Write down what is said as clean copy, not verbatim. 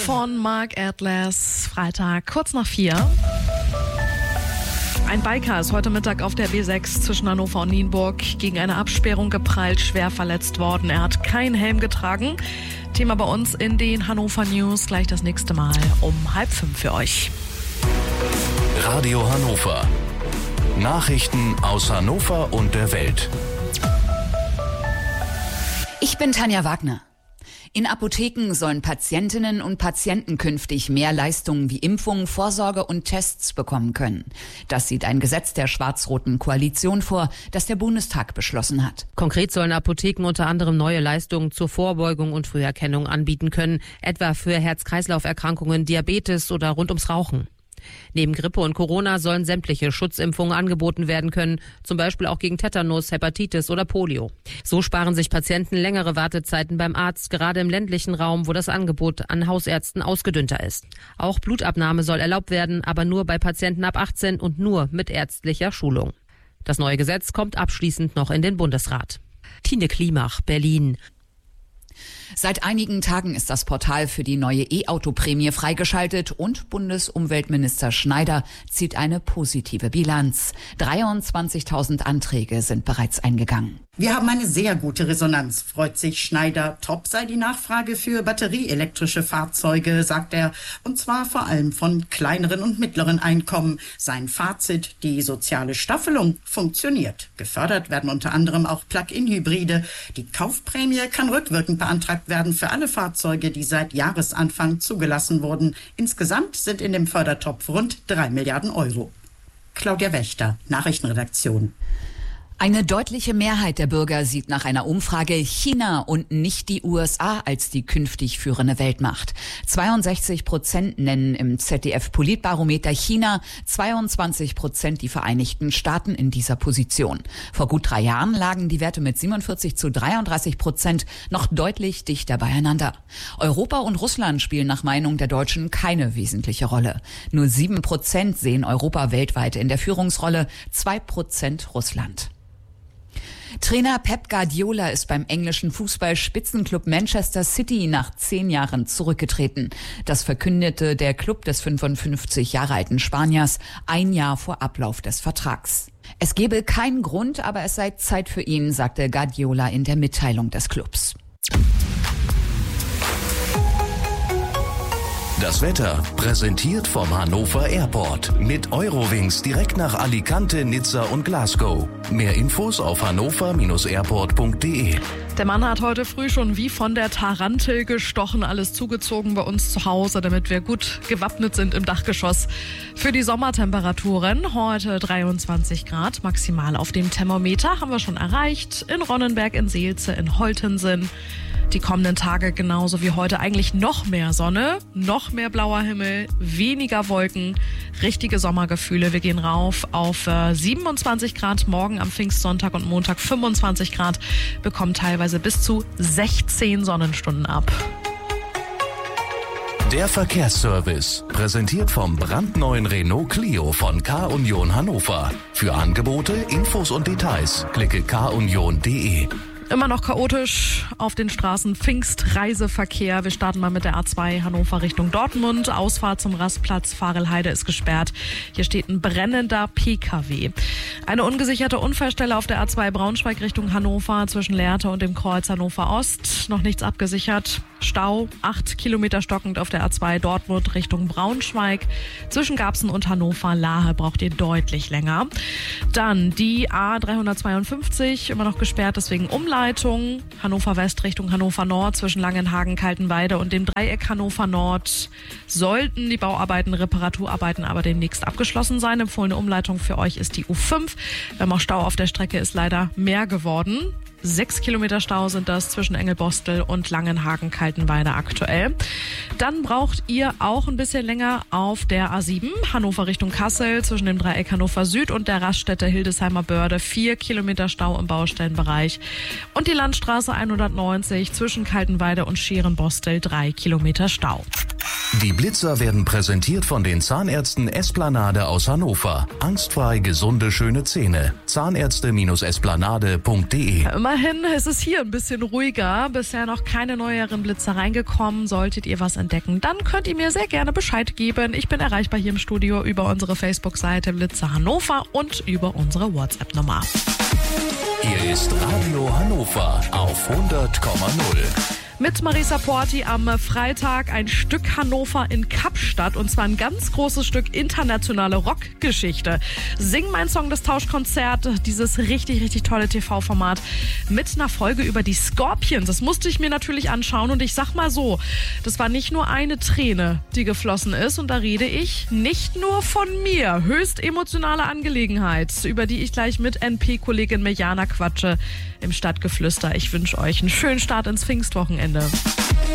Von Mark Atlas, Freitag, kurz nach 4. Ein Biker ist heute Mittag auf der B6 zwischen Hannover und Nienburg gegen eine Absperrung geprallt, schwer verletzt worden. Er hat keinen Helm getragen. Thema bei uns in den Hannover News gleich das nächste Mal um 4:30 für euch. Radio Hannover. Nachrichten aus Hannover und der Welt. Ich bin Tanja Wagner. In Apotheken sollen Patientinnen und Patienten künftig mehr Leistungen wie Impfungen, Vorsorge und Tests bekommen können. Das sieht ein Gesetz der schwarz-roten Koalition vor, das der Bundestag beschlossen hat. Konkret sollen Apotheken unter anderem neue Leistungen zur Vorbeugung und Früherkennung anbieten können, etwa für Herz-Kreislauf-Erkrankungen, Diabetes oder rund ums Rauchen. Neben Grippe und Corona sollen sämtliche Schutzimpfungen angeboten werden können, zum Beispiel auch gegen Tetanus, Hepatitis oder Polio. So sparen sich Patienten längere Wartezeiten beim Arzt, gerade im ländlichen Raum, wo das Angebot an Hausärzten ausgedünnter ist. Auch Blutabnahme soll erlaubt werden, aber nur bei Patienten ab 18 und nur mit ärztlicher Schulung. Das neue Gesetz kommt abschließend noch in den Bundesrat. Tine Klimach, Berlin. Seit einigen Tagen ist das Portal für die neue E-Auto-Prämie freigeschaltet und Bundesumweltminister Schneider zieht eine positive Bilanz. 23.000 Anträge sind bereits eingegangen. Wir haben eine sehr gute Resonanz, freut sich Schneider. Top sei die Nachfrage für batterieelektrische Fahrzeuge, sagt er, und zwar vor allem von kleineren und mittleren Einkommen. Sein Fazit, die soziale Staffelung funktioniert. Gefördert werden unter anderem auch Plug-in-Hybride. Die Kaufprämie kann rückwirkend beantragt werden für alle Fahrzeuge, die seit Jahresanfang zugelassen wurden. Insgesamt sind in dem Fördertopf rund 3 Milliarden Euro. Claudia Wächter, Nachrichtenredaktion. Eine deutliche Mehrheit der Bürger sieht nach einer Umfrage China und nicht die USA als die künftig führende Weltmacht. 62% nennen im ZDF-Politbarometer China, 22% die Vereinigten Staaten in dieser Position. Vor gut 3 Jahren lagen die Werte mit 47-33% noch deutlich dichter beieinander. Europa und Russland spielen nach Meinung der Deutschen keine wesentliche Rolle. Nur 7% sehen Europa weltweit in der Führungsrolle, 2% Russland. Trainer Pep Guardiola ist beim englischen Fußball-Spitzenklub Manchester City nach 10 Jahren zurückgetreten. Das verkündete der Klub des 55 Jahre alten Spaniers 1 Jahr vor Ablauf des Vertrags. Es gebe keinen Grund, aber es sei Zeit für ihn, sagte Guardiola in der Mitteilung des Clubs. Das Wetter präsentiert vom Hannover Airport. Mit Eurowings direkt nach Alicante, Nizza und Glasgow. Mehr Infos auf hannover-airport.de. Der Mann hat heute früh schon wie von der Tarantel gestochen, alles zugezogen bei uns zu Hause, damit wir gut gewappnet sind im Dachgeschoss. Für die Sommertemperaturen heute 23 Grad maximal auf dem Thermometer haben wir schon erreicht. In Ronnenberg, in Seelze, in Holtensen. Die kommenden Tage genauso wie heute eigentlich noch mehr Sonne, noch mehr blauer Himmel, weniger Wolken, richtige Sommergefühle. Wir gehen rauf auf 27 Grad morgen am Pfingstsonntag und Montag 25 Grad, bekommen teilweise bis zu 16 Sonnenstunden ab. Der Verkehrsservice, präsentiert vom brandneuen Renault Clio von K-Union Hannover. Für Angebote, Infos und Details klicke kunion.de. Immer noch chaotisch auf den Straßen. Pfingstreiseverkehr. Wir starten mal mit der A2 Hannover Richtung Dortmund. Ausfahrt zum Rastplatz Farelheide ist gesperrt. Hier steht ein brennender PKW. Eine ungesicherte Unfallstelle auf der A2 Braunschweig Richtung Hannover zwischen Lehrte und dem Kreuz Hannover Ost. Noch nichts abgesichert. Stau 8 Kilometer stockend auf der A2 Dortmund Richtung Braunschweig. Zwischen Garbsen und Hannover-Lahe braucht ihr deutlich länger. Dann die A352, immer noch gesperrt, deswegen Umleitung. Hannover West Richtung Hannover Nord zwischen Langenhagen, Kaltenweide und dem Dreieck Hannover Nord sollten die Bauarbeiten, Reparaturarbeiten aber demnächst abgeschlossen sein. Empfohlene Umleitung für euch ist die U5. Wir haben auch Stau auf der Strecke, ist leider mehr geworden. 6 Kilometer Stau sind das zwischen Engelbostel und Langenhagen-Kaltenweide aktuell. Dann braucht ihr auch ein bisschen länger auf der A7 Hannover Richtung Kassel zwischen dem Dreieck Hannover Süd und der Raststätte Hildesheimer Börde. 4 Kilometer Stau im Baustellenbereich. Und die Landstraße 190 zwischen Kaltenweide und Schierenbostel 3 Kilometer Stau. Die Blitzer werden präsentiert von den Zahnärzten Esplanade aus Hannover. Angstfrei gesunde, schöne Zähne. Zahnärzte-esplanade.de. Immerhin ist es hier ein bisschen ruhiger. Bisher noch keine neueren Blitzer reingekommen. Solltet ihr was entdecken, dann könnt ihr mir sehr gerne Bescheid geben. Ich bin erreichbar hier im Studio über unsere Facebook-Seite Blitzer Hannover und über unsere WhatsApp-Nummer. Hier ist Radio Hannover auf 100,0. Mit Marisa Porti am Freitag ein Stück Hannover in Kapstadt und zwar ein ganz großes Stück internationale Rockgeschichte. Sing mein Song des Tauschkonzert, dieses richtig, richtig tolle TV-Format mit einer Folge über die Scorpions. Das musste ich mir natürlich anschauen und ich sag mal so, das war nicht nur eine Träne, die geflossen ist und da rede ich nicht nur von mir. Höchst emotionale Angelegenheit, über die ich gleich mit NP-Kollegin Mirjana quatsche im Stadtgeflüster. Ich wünsche euch einen schönen Start ins Pfingstwochenende.